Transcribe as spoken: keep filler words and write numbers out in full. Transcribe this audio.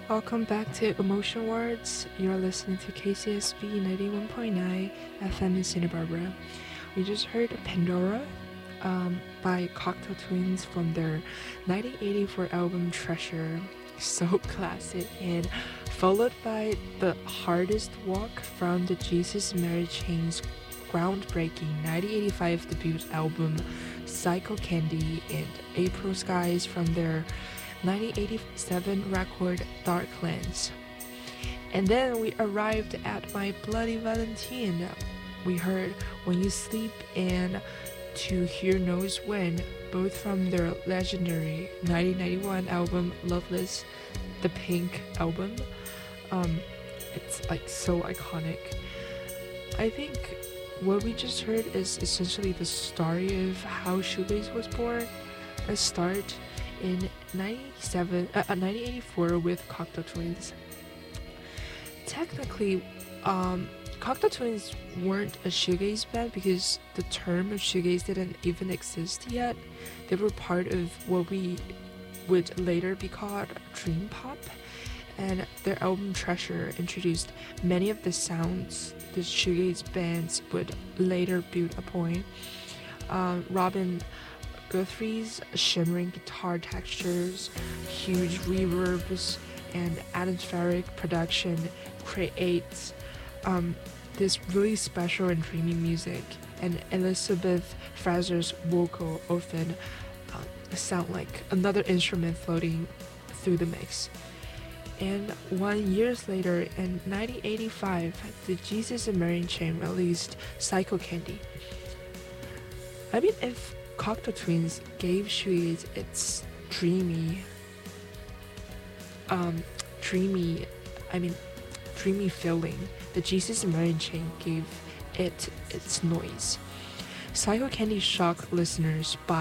Welcome back to Emotion Words. You're listening to K C S B ninety-one point nine F M in Santa Barbara. We just heard Pandora um, by Cocteau Twins from their nineteen eighty-four album Treasure. So classic. And followed by The Hardest Walk from the Jesus Mary Chain's groundbreaking nineteen eighty-five debut album Psycho Candy, and April Skies from their nineteen eighty-seven record Darklands. And then we arrived at My Bloody Valentine. We heard When You Sleep and To Hear Knows When, both from their legendary nineteen ninety-one album Loveless, the Pink album. Um, it's like so iconic. I think what we just heard is essentially the story of how shoegaze was born. A start in nineteen eighty-seven, uh, nineteen eighty-four with Cocteau Twins. Technically, um, Cocteau Twins weren't a shoegaze band because the term of shoegaze didn't even exist yet. They were part of what we would later be called dream pop, and their album Treasure introduced many of the sounds the shoegaze bands would later build upon. Uh, Robin Guthrie's shimmering guitar textures, huge reverbs, and atmospheric production creates um, this really special and dreamy music. And Elizabeth Fraser's vocal often uh, sound like another instrument floating through the mix. And one years later, in nineteen eighty-five, the Jesus and Mary Chain released Psycho Candy. I mean, if Cocteau Twins gave shoegaze its dreamy, um, dreamy, I mean, dreamy feeling, the Jesus and Mary Chain gave it its noise. Psycho Candy shocked listeners by